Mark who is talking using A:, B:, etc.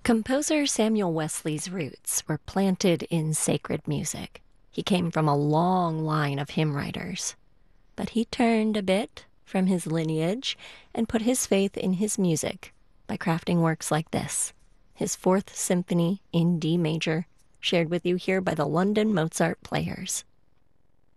A: Composer Samuel Wesley's roots were planted in sacred music. He came from a long line of hymn writers, but he turned a bit from his lineage and put his faith in his music by crafting works like this, his Fourth Symphony in D major, shared with you here by the London Mozart Players.